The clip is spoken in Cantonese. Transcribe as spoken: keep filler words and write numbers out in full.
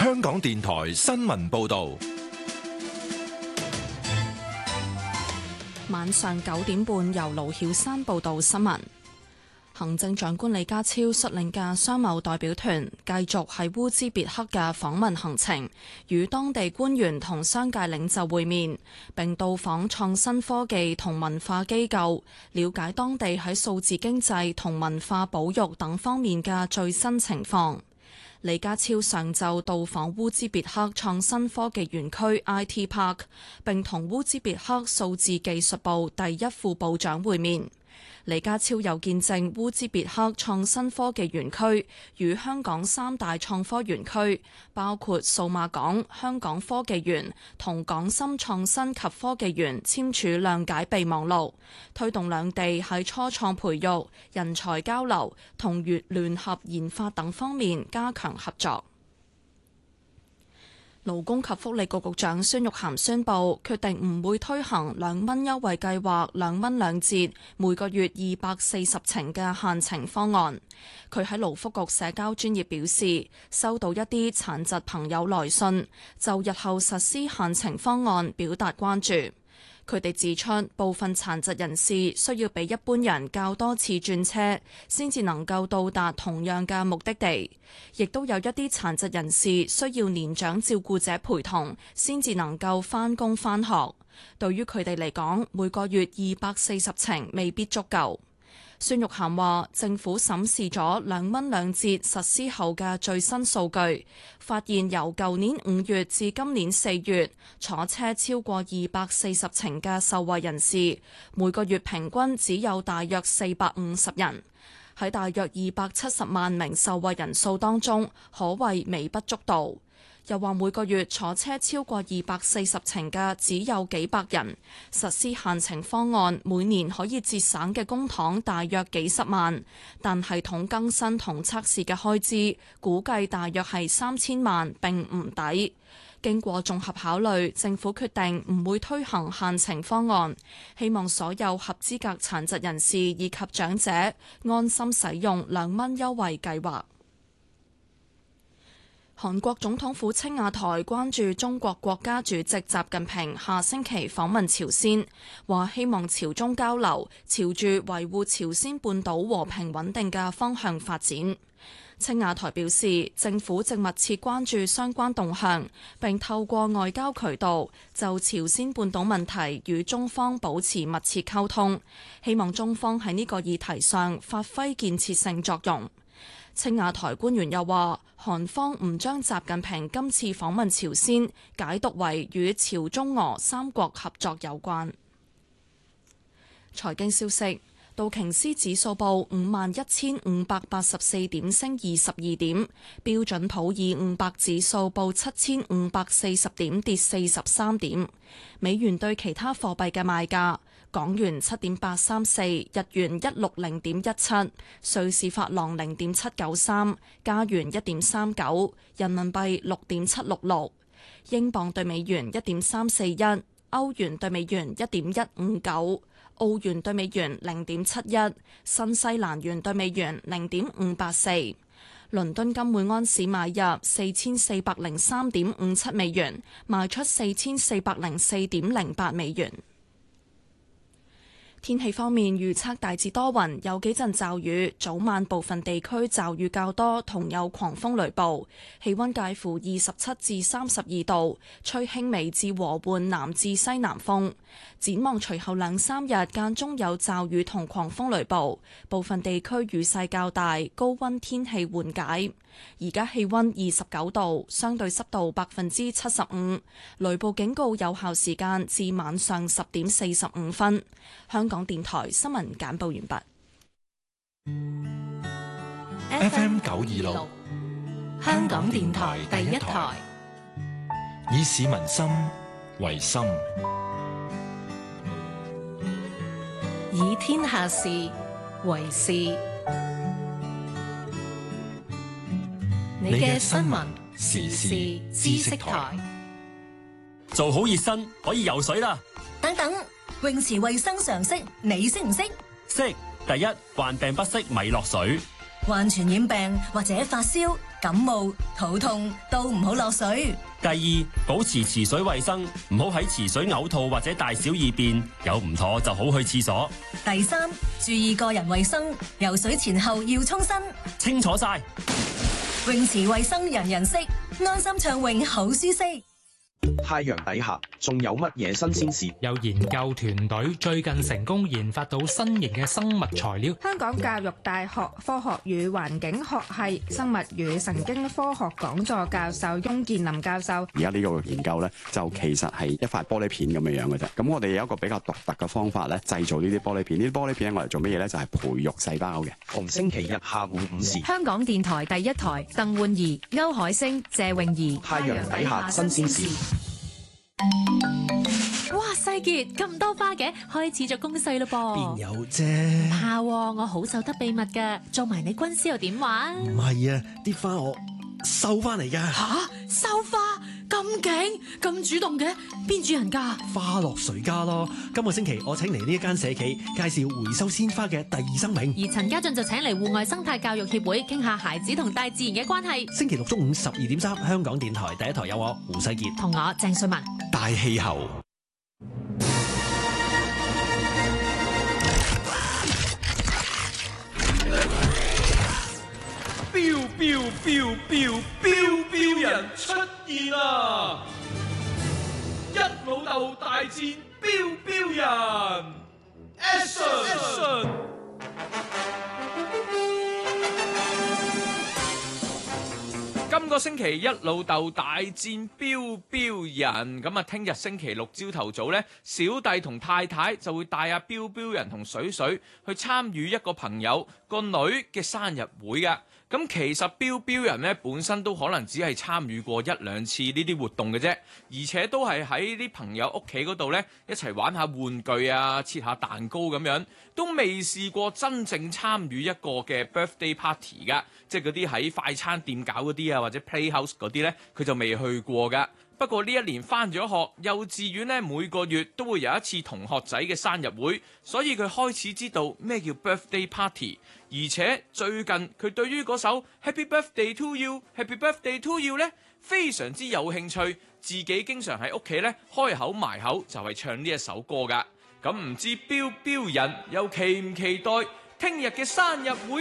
香港電台新聞報道。 晚上九點半，由盧曉山報道新聞。行政長官李家超率領嘅商貿代表團繼續喺烏茲別克嘅訪問行程，與當地官員同商界領袖會面，並到訪創新科技同文化機構，了解當地喺數字經濟同文化保育等方面嘅最新情況。李家超上晝到訪烏茲別克創新科技園區 I T Park， 並同烏茲別克數字技術部第一副部長會面。李家超又見證烏茲別克創新科技園區與香港三大創科園區，包括數碼港、香港科技園同港深創新及科技園簽署諒解備忘錄，推動兩地喺初創培育、人才交流同聯聯合研發等方面加強合作。勞工及福利局局長孫玉菡宣布，決定唔會推行兩蚊優惠計劃兩蚊兩折，每個月二百四十程嘅限程方案。佢喺勞福局社交專頁表示，收到一啲殘疾朋友來信，就日後實施限程方案表達關注。佢哋指出，部分殘疾人士需要比一般人較多次轉車，先至能夠到達同樣嘅目的地。亦都有一啲殘疾人士需要年長照顧者陪同，先至能夠返工返學。對於佢哋嚟講，每個月二百四十程未必足夠。孫玉菡話：政府審視咗兩蚊兩折實施後嘅最新數據，發現由舊年五月至今年四月，坐車超過二百四十程嘅受惠人士，每個月平均只有大約四百五十人。喺大約二百七十萬名受惠人數當中，可謂微不足道。又話每個月坐車超過二百四十程嘅只有幾百人，實施限程方案每年可以節省嘅公帑大約幾十萬，但系統更新同測試嘅開支估計大約係三千萬，並唔抵。經過綜合考慮，政府決定唔會推行限程方案，希望所有合資格殘疾人士以及長者安心使用兩蚊優惠計劃。韓國總統府青瓦台關注中國國家主席習近平下星期訪問朝鮮，話希望朝中交流朝住維護朝鮮半島和平穩定嘅方向發展。青瓦台表示，政府正密切關注相關動向，並透過外交渠道就朝鮮半島問題與中方保持密切溝通，希望中方喺呢個議題上發揮建設性作用。青瓦台官員又話，韓方唔將習近平今次訪問朝鮮解讀為與朝中俄三國合作有關。財經消息，道瓊斯指數報五萬一千五百八十四點，升二十二點；標準普爾五百指數報七千五百四十點，跌四十三點。美元對其他貨幣嘅賣價：港元七點八三四，日元一六零點一七，瑞士法郎零點七九三，加元一點三九，人民幣六點七六六，英鎊對美元一點三四一，歐元對美元一點一五九，澳元對美元零點七一，新西蘭元對美元零點五八四。倫敦金每安士買入四千四百零三點五七美元，賣出四千四百零四點零八美元。天氣方面，預測大致多雲，有幾陣驟雨，早晚部分地區驟雨較多，同有狂風雷暴。氣溫介乎二十七至三十二度，吹輕微至和緩南至西南風。展望隨後兩三日間中有驟雨同狂風雷暴，部分地區雨勢較大，高溫天氣緩解。而家氣溫二十九度，相對濕度百分之七十五，雷暴警告有效時間至晚上十點四十五分。香港電台新聞簡報完畢。F M 九二六，香港電台第一台，以市民心為心， 以天下事為事。你嘅新聞時事知識台， 做好熱身可以游水啦。 等等，泳池衛生常識你識唔識？ 識。第一，患病不適咪落水。 患傳染病或者發燒、感冒、肚痛都唔好落水。 第二，保持池水衛生，唔好喺池水嘔吐或者大小二便，有唔妥就好去廁所。 第三，注意個人衛生，游水前後要沖身。 清楚晒。 泳池衛生人人識，安心暢泳好舒適。 太陽底下仲有乜嘢新鮮事？ 有研究團隊最近成功研發到新型嘅生物材料。 香港教育大學科學與環境學系生物與神經科學講座教授翁建林教授， 而家呢個研究咧，就其實係一塊玻璃片咁樣樣嘅啫。咁我哋有一個比較獨特嘅方法咧，製造呢啲玻璃片。呢啲玻璃片我嚟做乜嘢咧？就係培育細胞嘅。 逢星期日下午五時， 香港電台第一台，鄧煥儀、歐海星、謝泳儀。 太陽底下新鮮事。 哇，世傑咁多花嘅，開始咗公勢咯噃。 邊有啫？ 唔怕喎，我好守得秘密噶，做埋你軍師又點玩？ 唔係啊，啲花我收翻嚟噶。 吓，收花咁勁咁主動嘅，邊主人家？ 花落誰家咯。今個星期我請嚟呢一間社企，介紹回收鮮花嘅第二生命。 而陳家俊就請嚟戶外生態教育協會，傾下孩子同大自然嘅關係。 星期六中午十二點三，香港電台第一台有我胡世傑同我鄭瑞文。 大氣候。 飆飆飆飆飆飆人出現啦！一老豆大戰飆飆人 ，Action！今個星期一老豆大戰飆飆人，咁啊，聽日星期六朝頭早呢，小弟同太太就會帶阿飆飆人同水水去參與一個朋友個女嘅生日會噶。咁其實飆飆人咧本身都可能只係參與過一兩次呢啲活動嘅啫，而且都係喺啲朋友屋企嗰度咧一齊玩下玩具啊，切下蛋糕咁樣，都未試過真正參與一個嘅 birthday party 噶，即係嗰啲喺快餐店搞嗰啲啊，或者 playhouse 嗰啲咧，佢就未去過噶。不過呢一年返咗學，幼稚園咧每個月都會有一次同學仔嘅生日會，所以佢開始知道咩叫 birthday party。而且最近佢對於嗰首 Happy Birthday to You，Happy Birthday to You 咧非常之有興趣，自己經常喺屋企咧開口埋口就係唱呢一首歌㗎。咁唔知飆飆人又期唔期待聽日嘅生日會？